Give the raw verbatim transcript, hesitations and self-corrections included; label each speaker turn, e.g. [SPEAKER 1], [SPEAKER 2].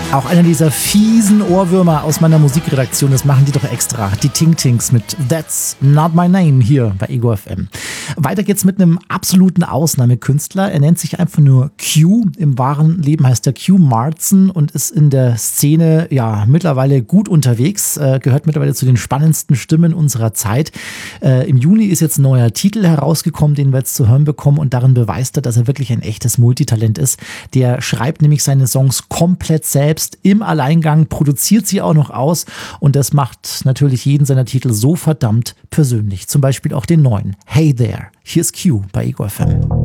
[SPEAKER 1] Auch einer dieser fiesen Ohrwürmer aus meiner Musikredaktion, das machen die doch extra. Die Ting Tings mit That's Not My Name hier bei Ego F M. Weiter geht's mit einem absoluten Ausnahmekünstler. Er nennt sich einfach nur Q. Im wahren Leben heißt er Q Marzen und ist in der Szene ja mittlerweile gut unterwegs. Äh, gehört mittlerweile zu den spannendsten Stimmen unserer Zeit. Äh, Im Juni ist jetzt ein neuer Titel herausgekommen, den wir jetzt zu hören bekommen und darin beweist er, dass er wirklich ein echtes Multitalent ist. Der schreibt nämlich seine Songs komplett selbst im Alleingang, produziert sie auch noch aus und das macht natürlich jeden seiner Titel so verdammt persönlich. Zum Beispiel auch den neuen Hey There. Hier ist Q bei Ego F M.